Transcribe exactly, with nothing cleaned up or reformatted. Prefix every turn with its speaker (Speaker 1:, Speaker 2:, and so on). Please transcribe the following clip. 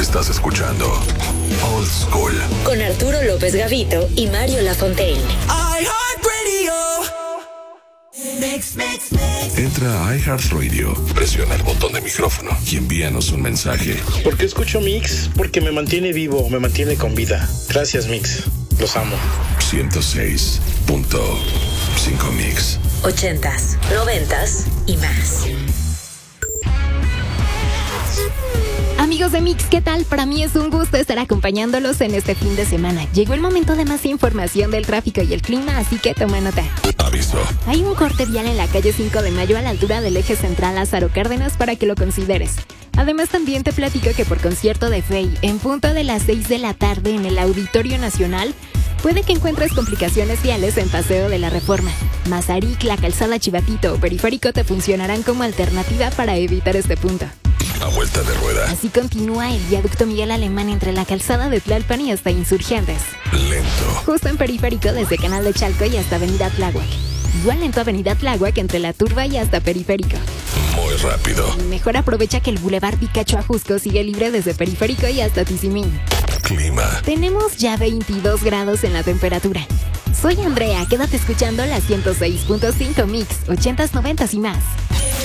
Speaker 1: Estás escuchando Old School
Speaker 2: con Arturo López Gavito y Mario Lafontaine.
Speaker 3: Mix, mix, mix.
Speaker 1: Entra a iHeartRadio, presiona el botón de micrófono y envíanos un mensaje.
Speaker 4: ¿Por qué escucho Mix? Porque me mantiene vivo, me mantiene con vida. Gracias, Mix. Los amo.
Speaker 1: ciento seis punto cinco Mix.
Speaker 2: Ochentas, noventas y más.
Speaker 5: Amigos de Mix, ¿qué tal? Para mí es un gusto estar acompañándolos en este fin de semana. Llegó el momento de más información del tráfico y el clima, así que toma nota.
Speaker 1: Aviso.
Speaker 5: Hay un corte vial en la calle cinco de mayo a la altura del eje central Lázaro Cárdenas para que lo consideres. Además, también te platico que por concierto de Fey, en punto de las seis de la tarde en el Auditorio Nacional, puede que encuentres complicaciones viales en Paseo de la Reforma. Mazarik, la calzada Chivatito o Periférico te funcionarán como alternativa para evitar este punto.
Speaker 1: A vuelta de rueda.
Speaker 5: Así continúa el viaducto Miguel Alemán entre la calzada de Tlalpan y hasta Insurgentes.
Speaker 1: Lento.
Speaker 5: Justo en Periférico desde Canal de Chalco y hasta Avenida Tláhuac. Igual lento Avenida Tláhuac entre La Turba y hasta Periférico.
Speaker 1: Muy rápido.
Speaker 5: Mejor aprovecha que el Boulevard Picacho Ajusco sigue libre desde Periférico y hasta Tizimín.
Speaker 1: Clima.
Speaker 5: Tenemos ya veintidós grados en la temperatura. Soy Andrea, quédate escuchando la ciento seis punto cinco Mix, ochentas, noventas y más.